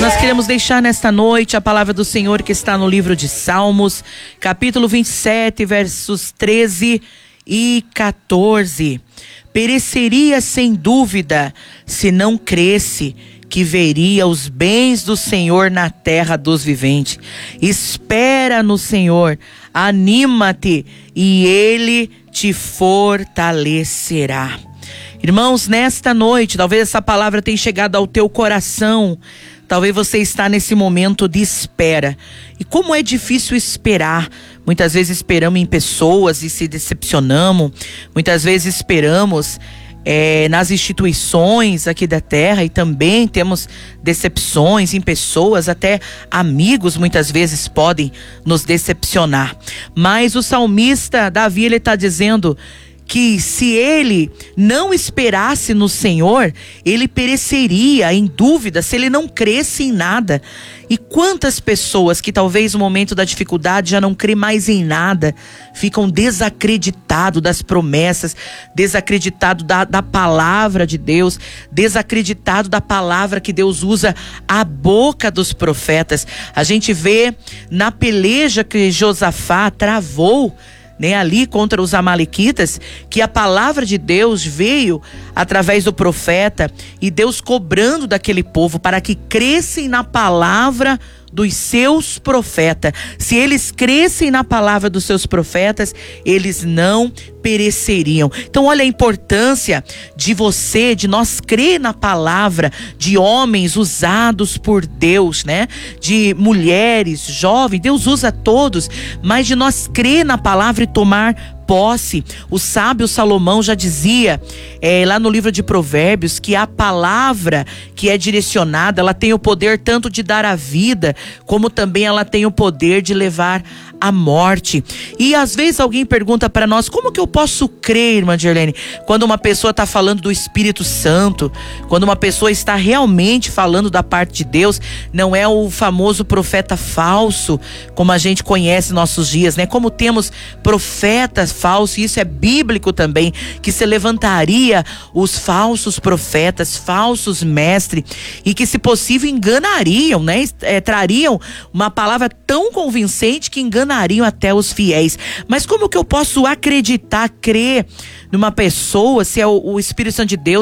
Nós queremos deixar nesta noite a palavra do Senhor que está no livro de Salmos, capítulo 27, versos 13 e 14. Pereceria sem dúvida se não cresce que veria os bens do Senhor na terra dos viventes. Espera no Senhor, anima-te e Ele te fortalecerá. Irmãos, nesta noite, talvez essa palavra tenha chegado ao teu coração. Talvez você está nesse momento de espera. E como é difícil esperar. Muitas vezes esperamos em pessoas e se decepcionamos. Muitas vezes esperamos nas instituições aqui da terra e também temos decepções em pessoas, até amigos muitas vezes podem nos decepcionar. Mas o salmista Davi, ele está dizendo que se ele não esperasse no Senhor, ele pereceria em dúvida se ele não cresce em nada. E quantas pessoas que talvez no momento da dificuldade já não crê mais em nada, ficam desacreditados das promessas, desacreditados da palavra de Deus, desacreditados da palavra que Deus usa a boca dos profetas. A gente vê na peleja que Josafá travou, ali contra os amalequitas, que a palavra de Deus veio através do profeta e Deus cobrando daquele povo para que crescem na palavra dos seus profetas. Se eles crescem na palavra dos seus profetas, eles não pereceriam. Então olha a importância de nós crer na palavra de homens usados por Deus, de mulheres, jovens, Deus usa todos, mas de nós crer na palavra e tomar posse. O sábio Salomão já dizia lá no livro de Provérbios que a palavra que é direcionada, ela tem o poder tanto de dar a vida, como também ela tem o poder de levar a morte. E às vezes alguém pergunta para nós: como que eu posso crer, irmã Dirlene, quando uma pessoa está falando do Espírito Santo, quando uma pessoa está realmente falando da parte de Deus, não é o famoso profeta falso, como a gente conhece em nossos dias, como temos profetas falsos, e isso é bíblico também, que se levantaria os falsos profetas, falsos mestres, e que se possível enganariam, trariam uma palavra tão convincente que enganariam até os fiéis. Mas como que eu posso acreditar, crer numa pessoa, se é o Espírito Santo de Deus